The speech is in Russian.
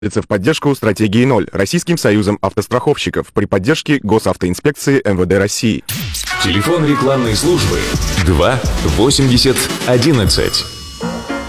в поддержку стратегии 0 Российским союзом автостраховщиков при поддержке Госавтоинспекции МВД России. Телефон рекламной службы 2 80 11.